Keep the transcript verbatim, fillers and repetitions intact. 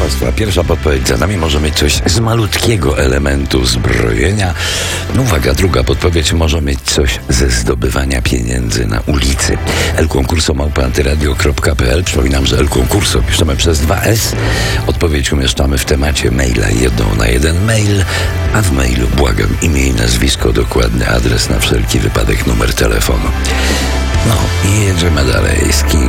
Państwa, pierwsza podpowiedź za nami może mieć coś z malutkiego elementu zbrojenia. No uwaga, druga podpowiedź może mieć coś ze zdobywania pieniędzy na ulicy. El Concurso małpa antyradio kropka pe el. Przypominam, że El Concurso piszemy przez dwa es. Odpowiedź umieszczamy w temacie maila jedną na jeden mail, a w mailu błagam imię i nazwisko, dokładny adres, na wszelki wypadek numer telefonu. No i jedziemy dalej z kim